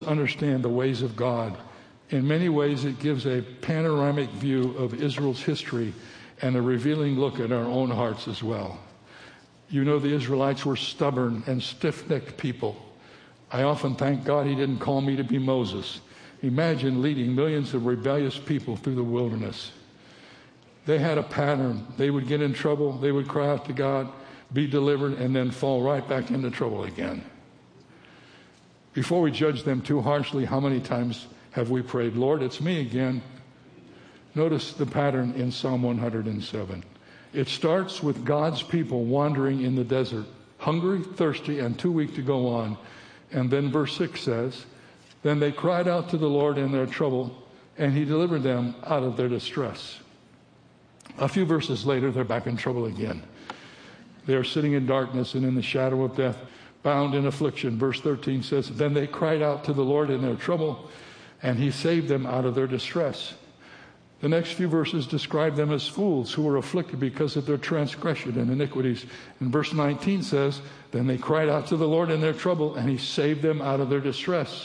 understand the ways of God. In many ways, it gives a panoramic view of Israel's history and a revealing look at our own hearts as well. You know, the Israelites were stubborn and stiff-necked people. I often thank God he didn't call me to be Moses. Imagine leading millions of rebellious people through the wilderness. They had a pattern. They would get in trouble, they would cry out to God, be delivered, and then fall right back into trouble again. Before we judge them too harshly, how many times have we prayed, Lord, it's me again? Notice the pattern in Psalm 107. It starts with God's people wandering in the desert, hungry, thirsty, and too weak to go on. And then verse 6 says, then they cried out to the Lord in their trouble, and he delivered them out of their distress. A few verses later, they're back in trouble again. They are sitting in darkness and in the shadow of death, bound in affliction. Verse 13 says, then they cried out to the Lord in their trouble, and he saved them out of their distress. The next few verses describe them as fools who were afflicted because of their transgression and iniquities. And verse 19 says, then they cried out to the Lord in their trouble, and he saved them out of their distress.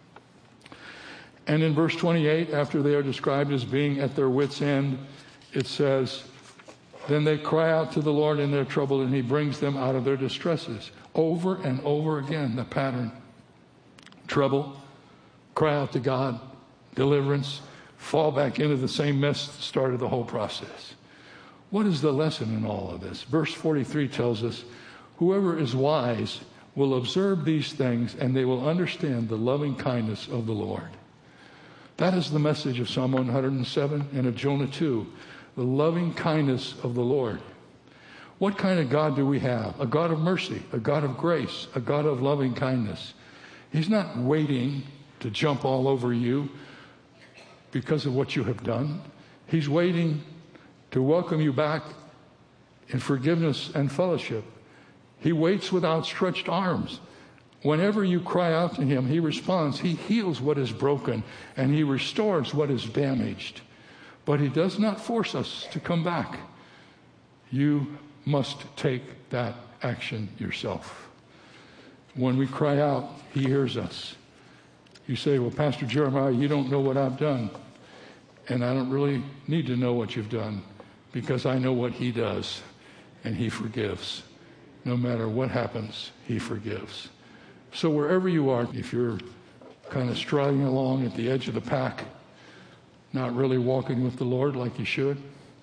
And in verse 28, after they are described as being at their wits' end, it says, then they cry out to the Lord in their trouble, and he brings them out of their distresses. Over and over again, the pattern. Trouble, cry out to God, deliverance, fall back into the same mess that started the whole process. What is the lesson in all of this? Verse 43 tells us, whoever is wise will observe these things, and they will understand the loving kindness of the Lord. That is the message of Psalm 107 and of Jonah 2, the loving kindness of the Lord. What kind of God do we have? A God of mercy, a God of grace, a God of loving kindness. He's not waiting to jump all over you because of what you have done. He's waiting to welcome you back in forgiveness and fellowship. He waits with outstretched arms. Whenever you cry out to him, he responds. He heals what is broken, and he restores what is damaged. But he does not force us to come back. You must take that action yourself. When we cry out, he hears us. You say, well, Pastor Jeremiah, you don't know what I've done. And I don't really need to know what you've done, because I know what he does, and he forgives. No matter what happens, he forgives. So wherever you are, if you're kind of striding along at the edge of the pack, not really walking with the Lord like you should,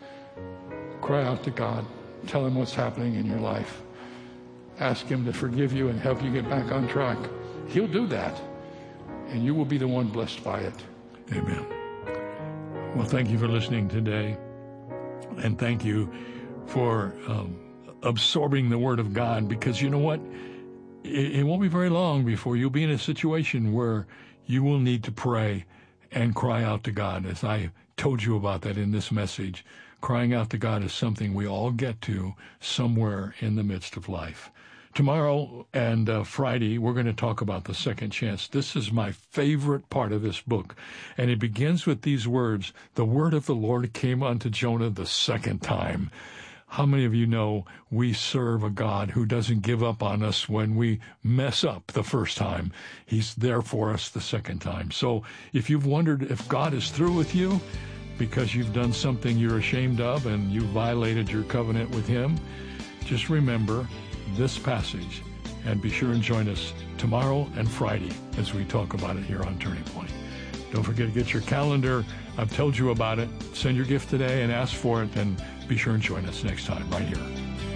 cry out to God. Tell him what's happening in your life. Ask him to forgive you and help you get back on track. He'll do that, and you will be the one blessed by it. Amen. Well, thank you for listening today, and thank you for absorbing the Word of God, because you know what? It won't be very long before you'll be in a situation where you will need to pray and cry out to God. As I told you about that in this message, crying out to God is something we all get to somewhere in the midst of life. Tomorrow and Friday, we're going to talk about the second chance. This is my favorite part of this book, and it begins with these words, the word of the Lord came unto Jonah the second time. How many of you know we serve a God who doesn't give up on us when we mess up the first time? He's there for us the second time. So if you've wondered if God is through with you because you've done something you're ashamed of and you violated your covenant with him, just remember this passage and be sure and join us tomorrow and Friday as we talk about it here on Turning Point. Don't forget to get your calendar. I've told you about it. Send your gift today and ask for it, and be sure and join us next time right here.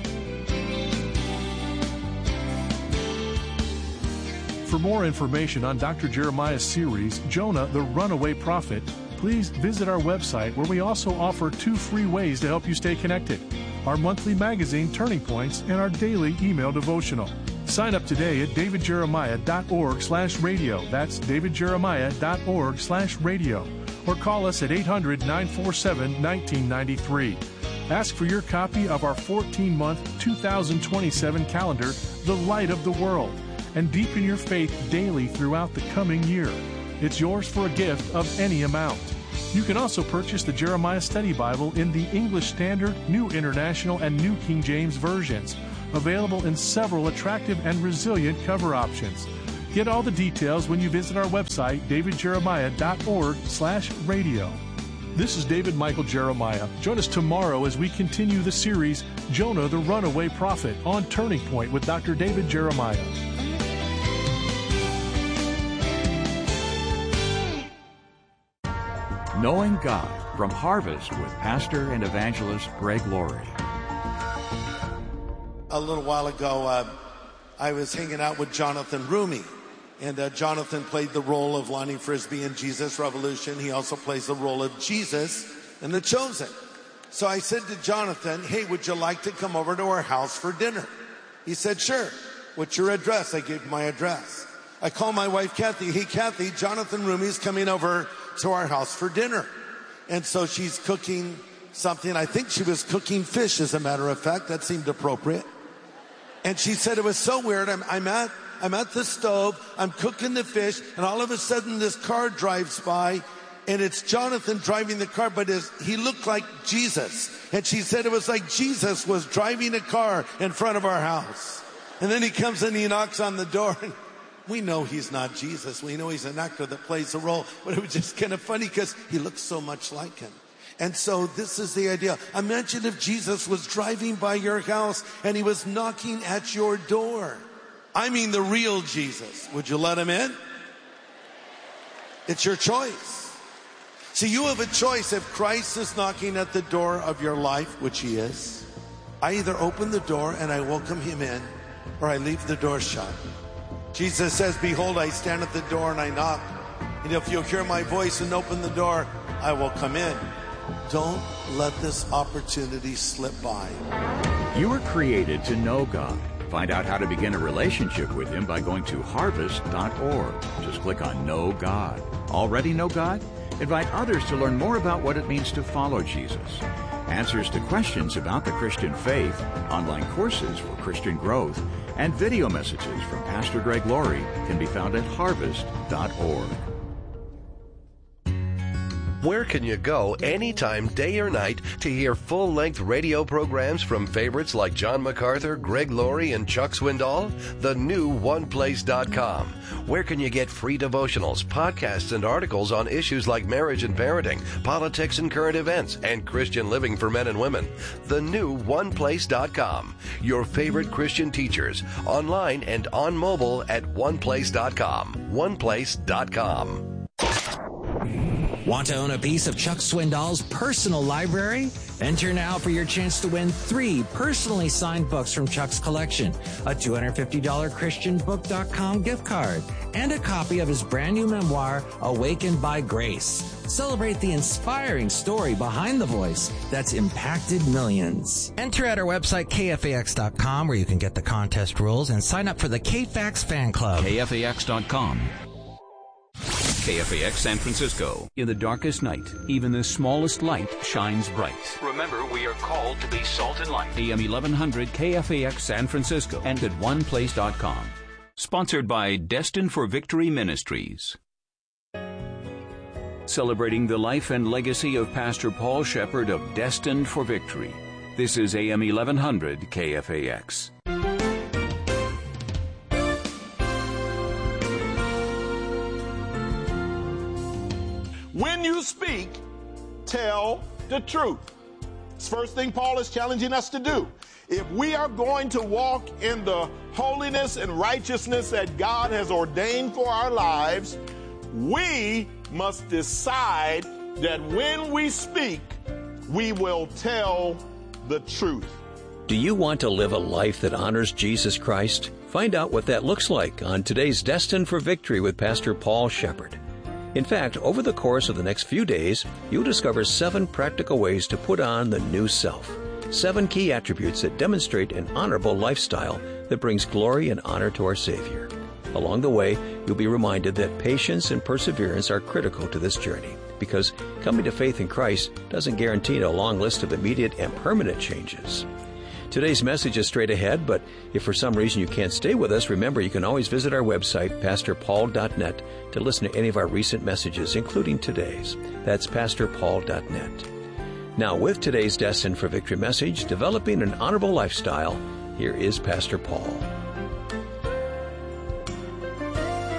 For more information on Dr. Jeremiah's series, Jonah, the Runaway Prophet, please visit our website, where we also offer 2 free ways to help you stay connected: our monthly magazine, Turning Points, and our daily email devotional. Sign up today at davidjeremiah.org/radio. That's davidjeremiah.org/radio. Or call us at 800-947-1993. Ask for your copy of our 14-month 2027 calendar, The Light of the World, and deepen your faith daily throughout the coming year. It's yours for a gift of any amount. You can also purchase the Jeremiah Study Bible in the English Standard, New International, and New King James versions, available in several attractive and resilient cover options. Get all the details when you visit our website, davidjeremiah.org/radio. This is David Michael Jeremiah. Join us tomorrow as we continue the series, Jonah the Runaway Prophet, on Turning Point with Dr. David Jeremiah. Knowing God from Harvest with Pastor and Evangelist Greg Laurie. A little while ago, I was hanging out with Jonathan Rumi. And Jonathan played the role of Lonnie Frisbee in Jesus Revolution. He also plays the role of Jesus in The Chosen. So I said to Jonathan, hey, would you like to come over to our house for dinner? He said, sure. What's your address? I gave him my address. I called my wife, Kathy. Hey, Kathy, Jonathan Rumi's coming over to our house for dinner. And so she's cooking something. I think she was cooking fish, as a matter of fact. That seemed appropriate. And she said it was so weird. I'm at the stove, I'm cooking the fish, and all of a sudden this car drives by, and it's Jonathan driving the car, but he looked like Jesus. And she said it was like Jesus was driving a car in front of our house. And then he comes in, he knocks on the door, and we know he's not Jesus. We know he's an actor that plays a role, but it was just kind of funny because he looks so much like him. And so this is the idea. Imagine if Jesus was driving by your house and he was knocking at your door. I mean the real Jesus. Would you let him in? It's your choice. See, you have a choice. If Christ is knocking at the door of your life, which he is, I either open the door and I welcome him in, or I leave the door shut. Jesus says, behold, I stand at the door and I knock. And if you'll hear my voice and open the door, I will come in. Don't let this opportunity slip by. You were created to know God. Find out how to begin a relationship with him by going to harvest.org. Just click on Know God. Already know God? Invite others to learn more about what it means to follow Jesus. Answers to questions about the Christian faith, online courses for Christian growth, and video messages from Pastor Greg Laurie can be found at harvest.org. Where can you go anytime, day or night, to hear full-length radio programs from favorites like John MacArthur, Greg Laurie, and Chuck Swindoll? The new OnePlace.com. Where can you get free devotionals, podcasts, and articles on issues like marriage and parenting, politics and current events, and Christian living for men and women? The new OnePlace.com. Your favorite Christian teachers, online and on mobile at OnePlace.com. OnePlace.com. Want to own a piece of Chuck Swindoll's personal library? Enter now for your chance to win 3 personally signed books from Chuck's collection, a $250 ChristianBook.com gift card, and a copy of his brand new memoir, Awakened by Grace. Celebrate the inspiring story behind the voice that's impacted millions. Enter at our website, KFAX.com, where you can get the contest rules and sign up for the KFAX fan club. KFAX.com. KFAX San Francisco. In the darkest night, even the smallest light shines bright. Remember, we are called to be salt and light. AM 1100 KFAX San Francisco and at oneplace.com. Sponsored by Destined for Victory Ministries. Celebrating the life and legacy of Pastor Paul Shepherd of Destined for Victory. This is AM 1100 KFAX. When you speak, tell the truth. It's the first thing Paul is challenging us to do. If we are going to walk in the holiness and righteousness that God has ordained for our lives, we must decide that when we speak, we will tell the truth. Do you want to live a life that honors Jesus Christ? Find out what that looks like on today's Destined for Victory with Pastor Paul Shepherd. In fact, over the course of the next few days, you'll discover 7 practical ways to put on the new self. 7 key attributes that demonstrate an honorable lifestyle that brings glory and honor to our Savior. Along the way, you'll be reminded that patience and perseverance are critical to this journey, because coming to faith in Christ doesn't guarantee a long list of immediate and permanent changes. Today's message is straight ahead, but if for some reason you can't stay with us, remember you can always visit our website, pastorpaul.net, to listen to any of our recent messages, including today's. That's pastorpaul.net. Now, with today's Destined for Victory message, Developing an Honorable Lifestyle, here is Pastor Paul.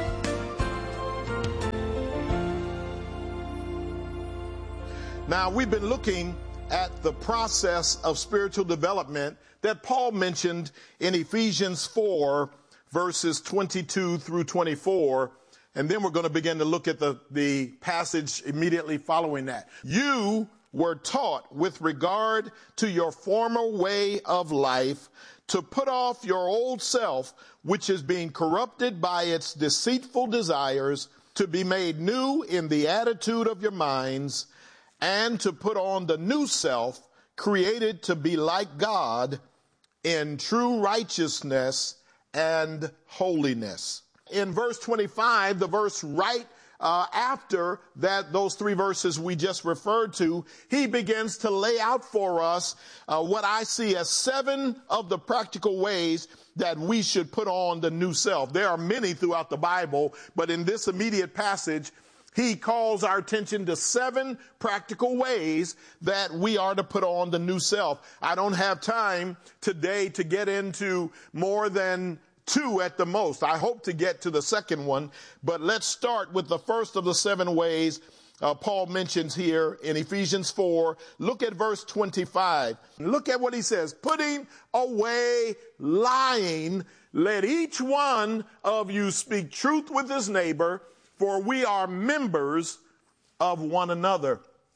Now, we've been looking at the process of spiritual development that Paul mentioned in Ephesians 4, verses 22 through 24. And then we're going to begin to look at the passage immediately following that. You were taught with regard to your former way of life to put off your old self, which is being corrupted by its deceitful desires, to be made new in the attitude of your minds, and to put on the new self, created to be like God in true righteousness and holiness. In verse 25, the verse right after that, those three verses we just referred to, he begins to lay out for us what I see as 7 of the practical ways that we should put on the new self. There are many throughout the Bible, but in this immediate passage, he calls our attention to 7 practical ways that we are to put on the new self. I don't have time today to get into more than 2 at the most. I hope to get to the second one, but let's start with the first of the 7 ways Paul mentions here in Ephesians 4. Look at verse 25. Look at what he says. Putting away lying, let each one of you speak truth with his neighbor, for we are members of one another.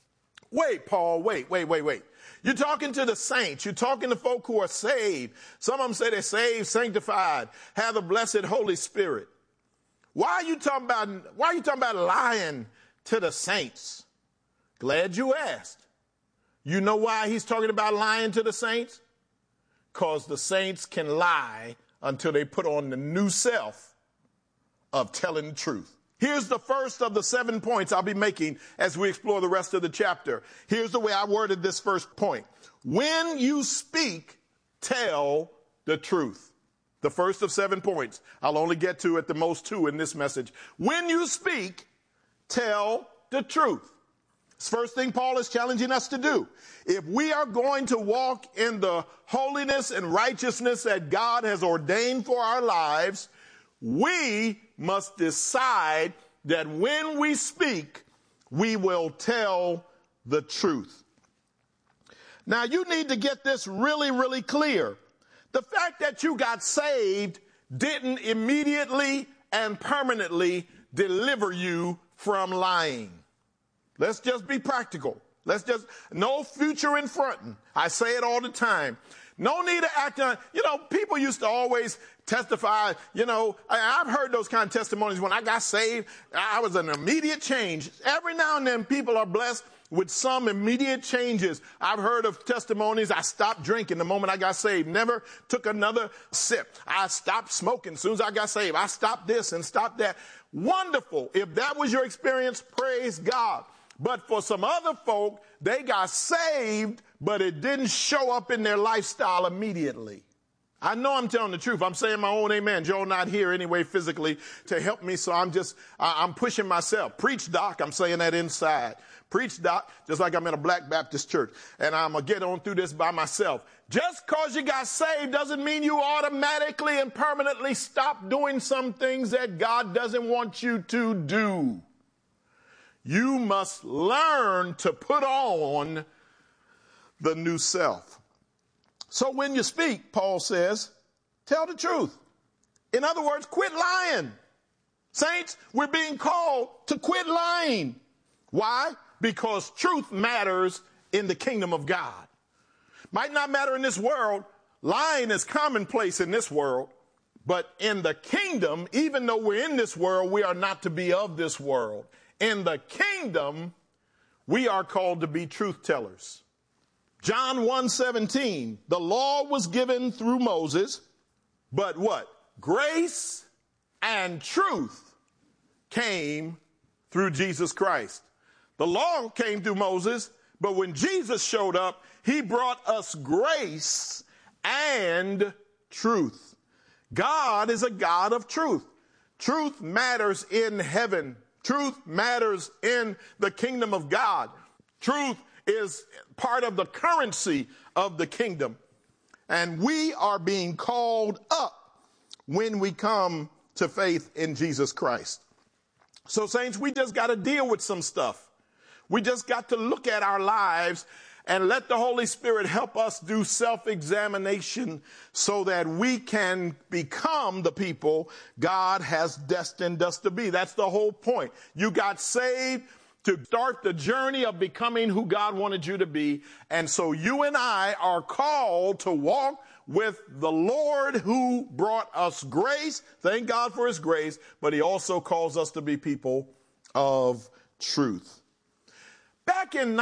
Wait, Paul, wait. You're talking to the saints. You're talking to folk who are saved. Some of them say they're saved, sanctified, have the blessed Holy Spirit. Why are you talking about lying to the saints? Glad you asked. You know why he's talking about lying to the saints? Because the saints can lie until they put on the new self of telling the truth. Here's the first of the 7 points I'll be making as we explore the rest of the chapter. Here's the way I worded this first point. When you speak, tell the truth. The first of 7 points. I'll only get to at the most 2 in this message. When you speak, tell the truth. It's the first thing Paul is challenging us to do. If we are going to walk in the holiness and righteousness that God has ordained for our lives, we must decide that when we speak, we will tell the truth. Now, you need to get this really, really clear. The fact that you got saved didn't immediately and permanently deliver you from lying. Let's just be practical. No future in fronting. I say it all the time. No need to act on, people used to always testify, I've heard those kind of testimonies. When I got saved, I was an immediate change. Every now and then people are blessed with some immediate changes. I've heard of testimonies. I stopped drinking the moment I got saved, never took another sip. I stopped smoking as soon as I got saved. I stopped this and stopped that. Wonderful. If that was your experience, praise God. But for some other folk, they got saved, but it didn't show up in their lifestyle immediately. I know I'm telling the truth. I'm saying my own amen. Joe not here anyway physically to help me, so I'm pushing myself. Preach, Doc. I'm saying that inside. Preach, Doc, just like I'm in a Black Baptist church, and I'm going to get on through this by myself. Just because you got saved doesn't mean you automatically and permanently stop doing some things that God doesn't want you to do. You must learn to put on the new self. So when you speak, Paul says, tell the truth. In other words, quit lying. Saints, we're being called to quit lying. Why? Because truth matters in the kingdom of God. Might not matter in this world. Lying is commonplace in this world. But in the kingdom, even though we're in this world, we are not to be of this world. In the kingdom, we are called to be truth tellers. John 1:17, the law was given through Moses, but what? Grace and truth came through Jesus Christ. The law came through Moses, but when Jesus showed up, he brought us grace and truth. God is a God of truth. Truth matters in heaven. Truth matters in the kingdom of God. Truth is part of the currency of the kingdom. And we are being called up when we come to faith in Jesus Christ. So, saints, we just got to deal with some stuff. We just got to look at our lives and let the Holy Spirit help us do self-examination so that we can become the people God has destined us to be. That's the whole point. You got saved to start the journey of becoming who God wanted you to be. And so you and I are called to walk with the Lord who brought us grace. Thank God for his grace. But he also calls us to be people of truth. Back in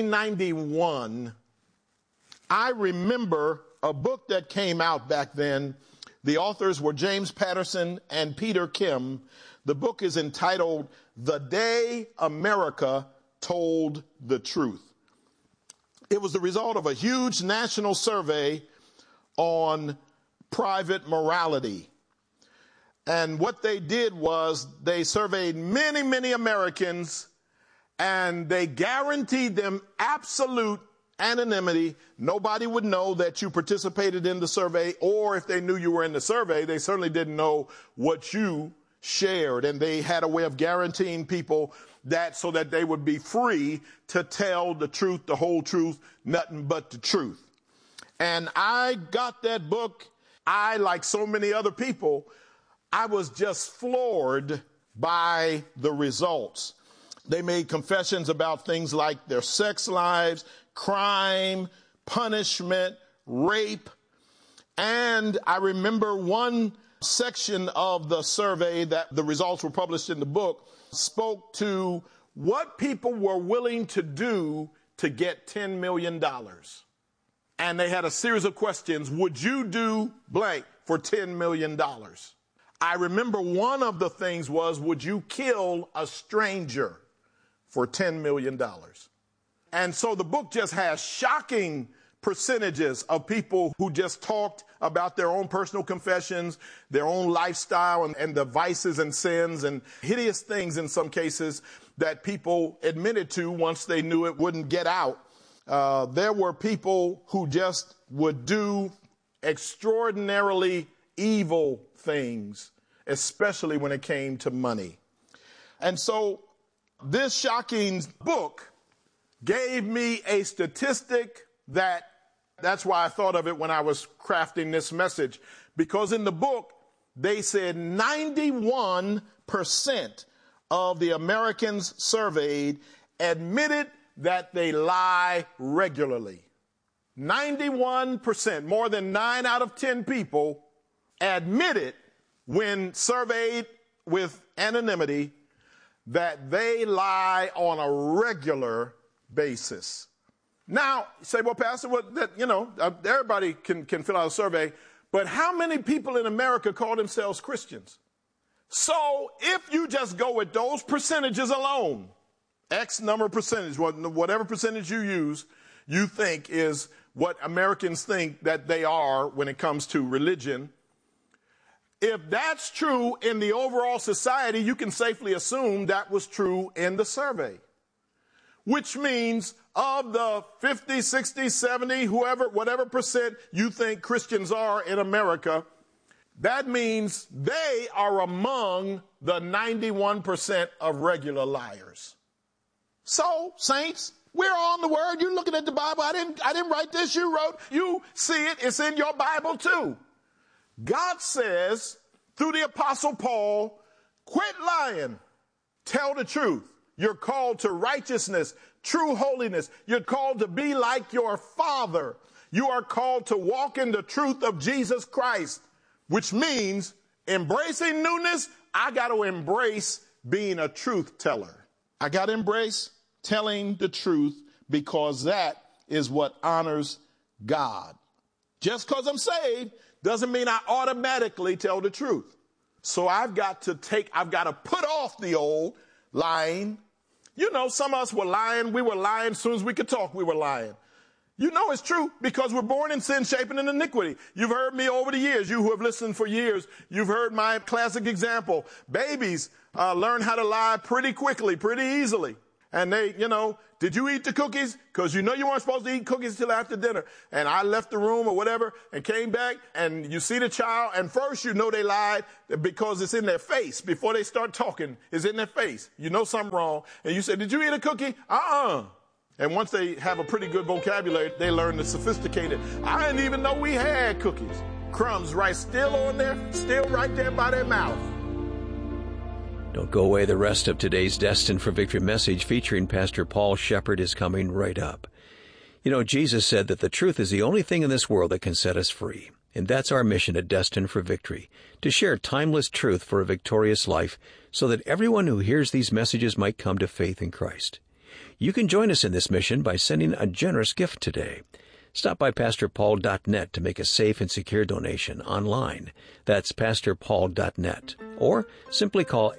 1991, I remember a book that came out back then. The authors were James Patterson and Peter Kim. The book is entitled The Day America Told the Truth. It was the result of a huge national survey on private morality. And what they did was they surveyed many, many Americans, and they guaranteed them absolute anonymity. Nobody would know that you participated in the survey, or if they knew you were in the survey, they certainly didn't know what you shared. And they had a way of guaranteeing people that so that they would be free to tell the truth, the whole truth, nothing but the truth. And I got that book. I, like so many other people, I was just floored by the results. They made confessions about things like their sex lives, crime, punishment, rape. And I remember one section of the survey that the results were published in the book spoke to what people were willing to do to get $10 million. And they had a series of questions. Would you do blank for $10 million? I remember one of the things was, would you kill a stranger for $10 million? And so the book just has shocking percentages of people who just talked about their own personal confessions, their own lifestyle, and the vices and sins and hideous things in some cases that people admitted to once they knew it wouldn't get out. There were people who just would do extraordinarily evil things, especially when it came to money. And so this shocking book gave me a statistic that's why I thought of it when I was crafting this message, because in the book, they said 91% of the Americans surveyed admitted that they lie regularly. 91%, more than 9 out of 10 people admitted when surveyed with anonymity that they lie on a regular basis. Now, you say, well, Pastor, everybody can fill out a survey, but how many people in America call themselves Christians? So if you just go with those percentages alone, X number of percentage, whatever percentage you use, you think is what Americans think that they are when it comes to religion. If that's true in the overall society, you can safely assume that was true in the survey, which means of the 50, 60, 70, whatever percent you think Christians are in America, that means they are among the 91% of regular liars. So, saints, we're on the word. You're looking at the Bible. I didn't write this. You wrote. You see it. It's in your Bible too. God says through the Apostle Paul, quit lying. Tell the truth. You're called to righteousness, true holiness. You're called to be like your Father. You are called to walk in the truth of Jesus Christ, which means embracing newness. I got to embrace being a truth teller. I got to embrace telling the truth because that is what honors God. Just because I'm saved doesn't mean I automatically tell the truth. So I've got to put off the old lying. You know, some of us were lying. We were lying as soon as we could talk. We were lying. You know it's true because we're born in sin, shaping in iniquity. You've heard me over the years. You who have listened for years, you've heard my classic example. Babies learn how to lie pretty quickly, pretty easily. And they, did you eat the cookies? Because you weren't supposed to eat cookies till after dinner. And I left the room or whatever and came back, and you see the child, and first they lied because it's in their face. Before they start talking, it's in their face. You know something wrong. And you say, did you eat a cookie? And once they have a pretty good vocabulary, they learn to sophisticate it. I didn't even know we had cookies. Crumbs still right there by their mouth. Don't go away. The rest of today's Destined for Victory message featuring Pastor Paul Shepard is coming right up. Jesus said that the truth is the only thing in this world that can set us free. And that's our mission at Destined for Victory, to share timeless truth for a victorious life so that everyone who hears these messages might come to faith in Christ. You can join us in this mission by sending a generous gift today. Stop by PastorPaul.net to make a safe and secure donation online. That's PastorPaul.net. Or simply call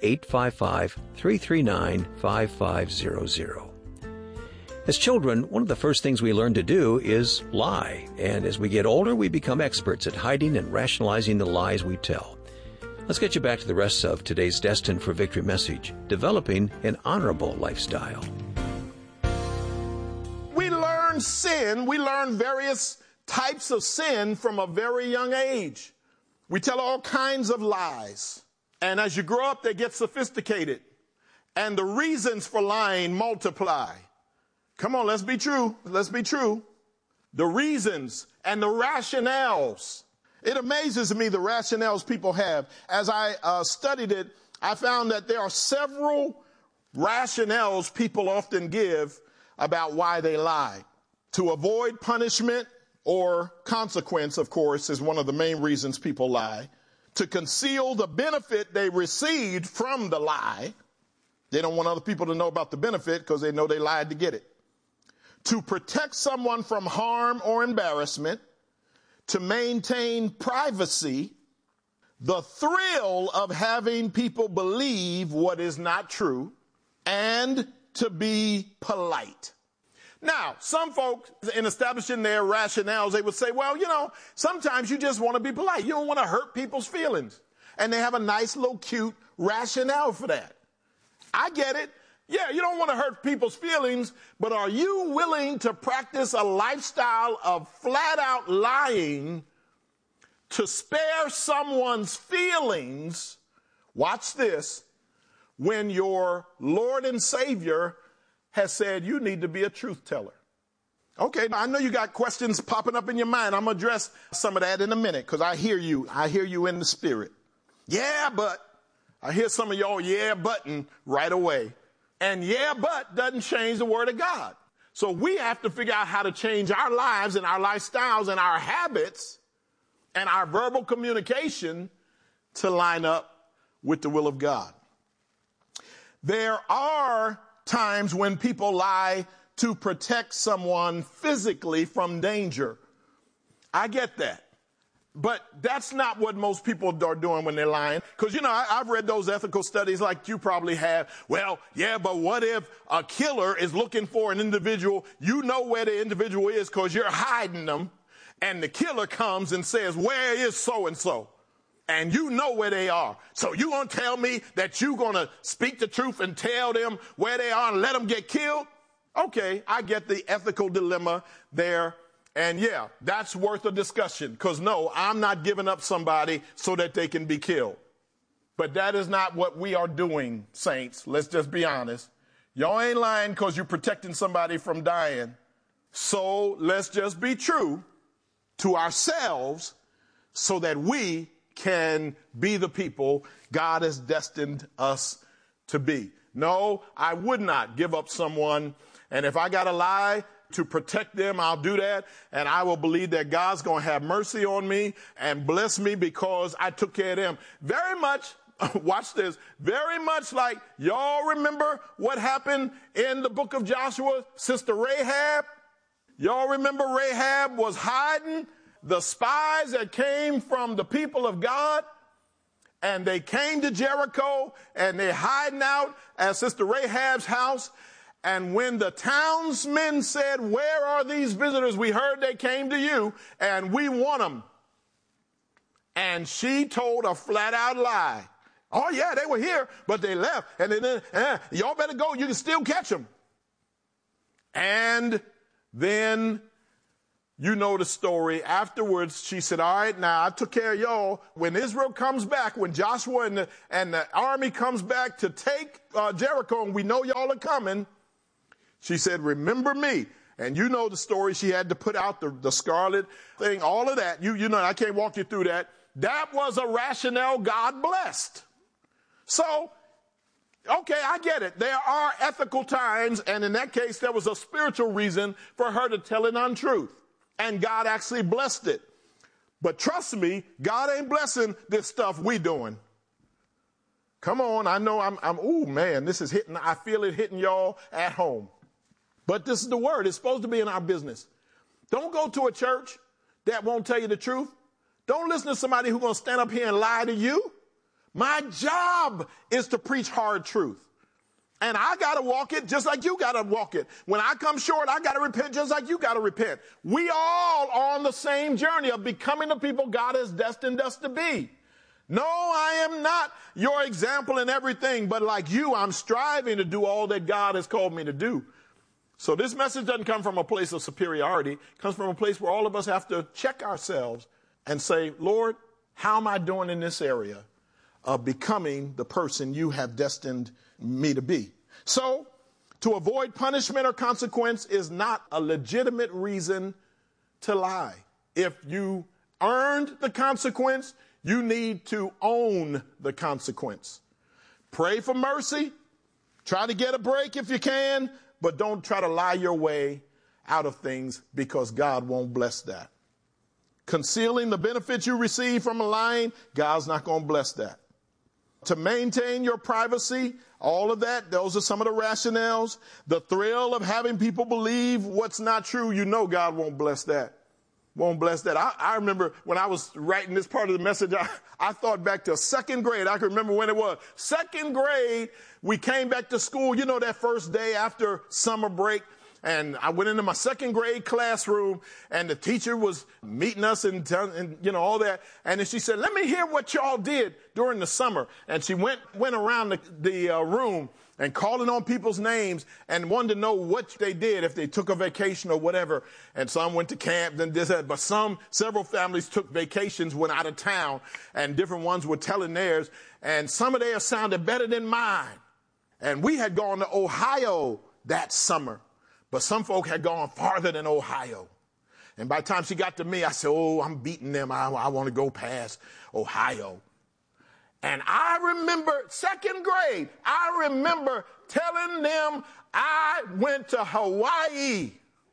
855-339-5500. As children, one of the first things we learn to do is lie. And as we get older, we become experts at hiding and rationalizing the lies we tell. Let's get you back to the rest of today's Destined for Victory message, developing an honorable lifestyle. Sin, we learn various types of sin from a very young age. We tell all kinds of lies. And as you grow up, they get sophisticated. And the reasons for lying multiply. Come on, let's be true. Let's be true. The reasons and the rationales. It amazes me the rationales people have. As I studied it, I found that there are several rationales people often give about why they lie. To avoid punishment or consequence, of course, is one of the main reasons people lie. To conceal the benefit they received from the lie. They don't want other people to know about the benefit because they know they lied to get it. To protect someone from harm or embarrassment. To maintain privacy. The thrill of having people believe what is not true. And to be polite. Now, some folks, in establishing their rationales, they would say, well, sometimes you just want to be polite. You don't want to hurt people's feelings. And they have a nice little cute rationale for that. I get it. Yeah, you don't want to hurt people's feelings, but are you willing to practice a lifestyle of flat out lying to spare someone's feelings? Watch this. When your Lord and Savior has said you need to be a truth teller. Okay, I know you got questions popping up in your mind. I'm going to address some of that in a minute because I hear you. I hear you in the spirit. Yeah, but I hear some of y'all butting right away. And but doesn't change the word of God. So we have to figure out how to change our lives and our lifestyles and our habits and our verbal communication to line up with the will of God. There are times when people lie to protect someone physically from danger. I get that. But that's not what most people are doing when they're lying. Because, I've read those ethical studies like you probably have. Well, yeah, but what if a killer is looking for an individual? You know where the individual is because you're hiding them. And the killer comes and says, where is so-and-so? And you know where they are. So you going to tell me that you going to speak the truth and tell them where they are and let them get killed? Okay, I get the ethical dilemma there. And yeah, that's worth a discussion. Because no, I'm not giving up somebody so that they can be killed. But that is not what we are doing, saints. Let's just be honest. Y'all ain't lying because you're protecting somebody from dying. So let's just be true to ourselves so that we can be the people God has destined us to be. No, I would not give up someone. And if I got to lie to protect them, I'll do that. And I will believe that God's going to have mercy on me and bless me because I took care of them. Very much, watch this, very much like y'all remember what happened in the book of Joshua, Sister Rahab. Y'all remember Rahab was hiding the spies that came from the people of God, and they came to Jericho, and they're hiding out at Sister Rahab's house. And when the townsmen said, where are these visitors? We heard they came to you, and we want them. And she told a flat-out lie. Oh, yeah, they were here, but they left. And then, y'all better go. You can still catch them. And then you know the story. Afterwards, she said, all right, now I took care of y'all. When Israel comes back, when Joshua and the army comes back to take Jericho, and we know y'all are coming, she said, remember me. And you know the story. She had to put out the scarlet thing, all of that. You know, I can't walk you through that. That was a rationale God blessed. So, okay, I get it. There are ethical times, and in that case, there was a spiritual reason for her to tell an untruth. And God actually blessed it. But trust me, God ain't blessing this stuff we doing. Come on, I know oh man, this is hitting, I feel it hitting y'all at home. But this is the word. It's supposed to be in our business. Don't go to a church that won't tell you the truth. Don't listen to somebody who's going to stand up here and lie to you. My job is to preach hard truth. And I got to walk it just like you got to walk it. When I come short, I got to repent just like you got to repent. We all are on the same journey of becoming the people God has destined us to be. No, I am not your example in everything, but like you, I'm striving to do all that God has called me to do. So this message doesn't come from a place of superiority. It comes from a place where all of us have to check ourselves and say, Lord, how am I doing in this area of becoming the person you have destined me to be? So to avoid punishment or consequence is not a legitimate reason to lie. If you earned the consequence, you need to own the consequence. Pray for mercy. Try to get a break if you can, but don't try to lie your way out of things because God won't bless that. Concealing the benefits you receive from lying, God's not going to bless that. To maintain your privacy, all of that, those are some of the rationales. The thrill of having people believe what's not true, you know God won't bless that. Won't bless that. I remember when I was writing this part of the message, I thought back to second grade. I can remember when it was. Second grade, we came back to school, you know, that first day after summer break. And I went into my second grade classroom, and the teacher was meeting us and you know, all that. And then she said, let me hear what y'all did during the summer. And she went around the room and calling on people's names and wanted to know what they did, if they took a vacation or whatever. And some went to camp and this, but several families took vacations, went out of town, and different ones were telling theirs. And some of theirs sounded better than mine. And we had gone to Ohio that summer. But some folk had gone farther than Ohio. And by the time she got to me, I said, oh, I'm beating them. I want to go past Ohio. And I remember second grade, I remember telling them I went to Hawaii.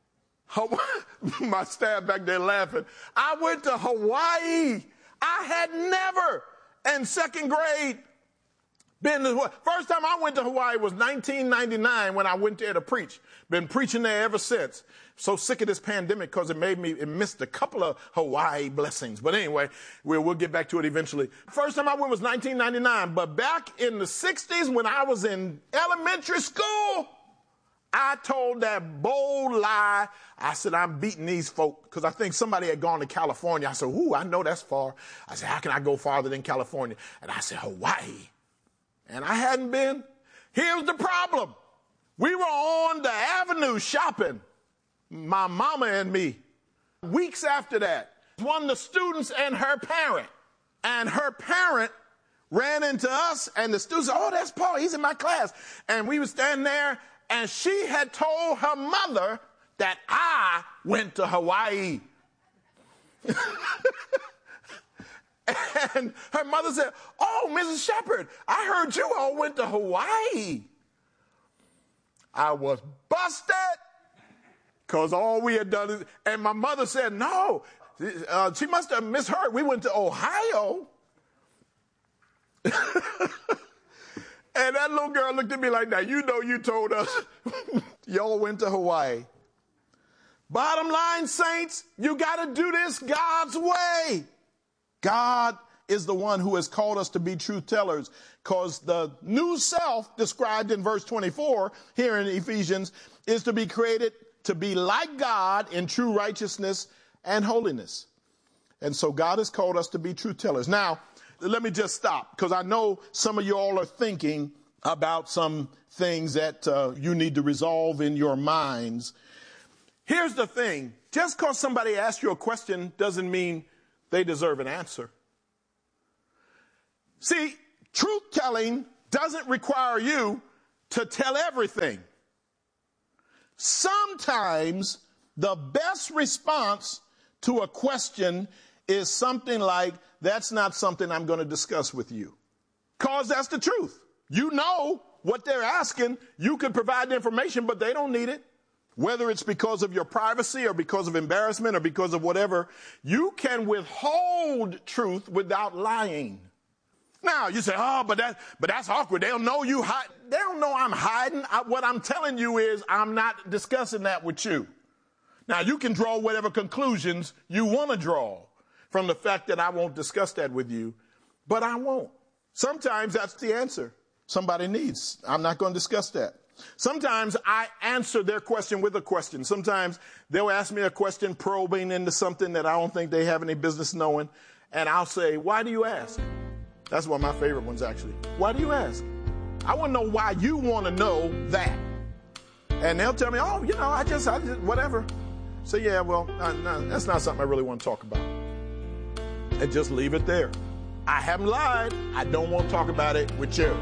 My staff back there laughing. I went to Hawaii. I had never in second grade been to Hawaii. First time I went to Hawaii was 1999 when I went there to preach. Been preaching there ever since. So sick of this pandemic because it missed a couple of Hawaii blessings. But anyway, we'll get back to it eventually. First time I went was 1999. But back in the 60s when I was in elementary school, I told that bold lie. I said, I'm beating these folk because I think somebody had gone to California. I said, ooh, I know that's far. I said, how can I go farther than California? And I said, Hawaii. And I hadn't been. Here's the problem. We were on the avenue shopping, my mama and me. Weeks after that, one of the students and her parent. And her parent ran into us, and the students said, oh, that's Paul. He's in my class. And we were standing there, and she had told her mother that I went to Hawaii. And her mother said, oh, Mrs. Shepherd, I heard you all went to Hawaii. I was busted because all we had done is, and my mother said, no, she must have misheard. We went to Ohio. And that little girl looked at me like, now, you know you told us y'all went to Hawaii. Bottom line, saints, you got to do this God's way. God is the one who has called us to be truth tellers, because the new self described in verse 24 here in Ephesians is to be created to be like God in true righteousness and holiness. And so God has called us to be truth tellers. Now, let me just stop, because I know some of you all are thinking, about some things that you need to resolve in your minds. Here's the thing. Just because somebody asks you a question doesn't mean they deserve an answer. See, truth-telling doesn't require you to tell everything. Sometimes the best response to a question is something like, that's not something I'm going to discuss with you. Because that's the truth. You know what they're asking. You could provide the information, but they don't need it. Whether it's because of your privacy or because of embarrassment or because of whatever, you can withhold truth without lying. Now, you say, oh, but that's awkward. They'll know you hide. They don't know I'm hiding. What I'm telling you is I'm not discussing that with you. Now, you can draw whatever conclusions you want to draw from the fact that I won't discuss that with you, but I won't. Sometimes that's the answer somebody needs. I'm not going to discuss that. Sometimes I answer their question with a question. Sometimes they'll ask me a question probing into something that I don't think they have any business knowing, and I'll say, why do you ask? That's one of my favorite ones, actually. Why do you ask? I want to know why you want to know that. And they'll tell me, oh, I just whatever. So, yeah, well, no, that's not something I really want to talk about. And just leave it there. I haven't lied. I don't want to talk about it with you.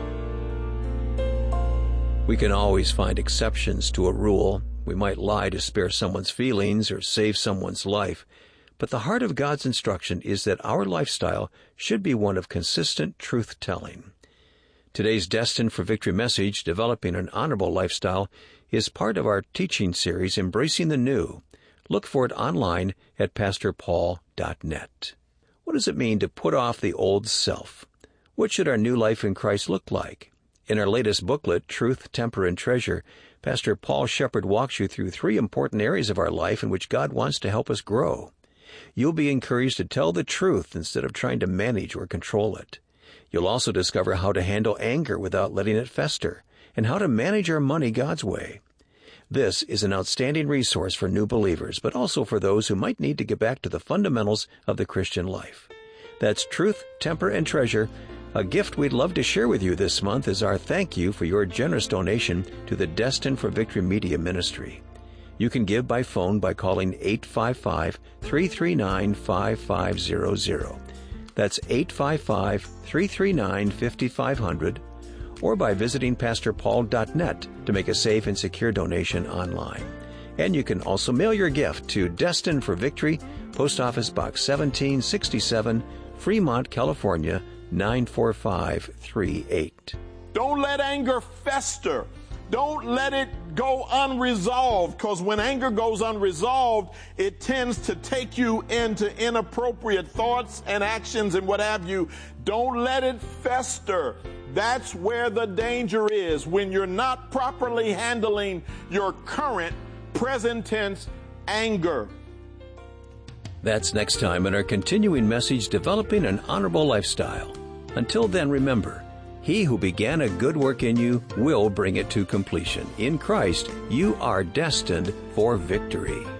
We can always find exceptions to a rule. We might lie to spare someone's feelings or save someone's life. But the heart of God's instruction is that our lifestyle should be one of consistent truth-telling. Today's Destined for Victory message, Developing an Honorable Lifestyle, is part of our teaching series, Embracing the New. Look for it online at pastorpaul.net. What does it mean to put off the old self? What should our new life in Christ look like? In our latest booklet, Truth, Temper, and Treasure, Pastor Paul Shepard walks you through 3 important areas of our life in which God wants to help us grow. You'll be encouraged to tell the truth instead of trying to manage or control it. You'll also discover how to handle anger without letting it fester, and how to manage our money God's way. This is an outstanding resource for new believers, but also for those who might need to get back to the fundamentals of the Christian life. That's Truth, Temper, and Treasure. A gift we'd love to share with you this month is our thank you for your generous donation to the Destined for Victory Media Ministry. You can give by phone by calling 855-339-5500. That's 855-339-5500. Or by visiting pastorpaul.net to make a safe and secure donation online. And you can also mail your gift to Destined for Victory, Post Office Box 1767, Fremont, California, 94538. Don't let anger fester. Don't let it go unresolved, because when anger goes unresolved, it tends to take you into inappropriate thoughts and actions and what have you. Don't let it fester. That's where the danger is, when you're not properly handling your current present tense anger. That's next time in our continuing message, Developing an Honorable Lifestyle. Until then, remember, He who began a good work in you will bring it to completion. In Christ, you are destined for victory.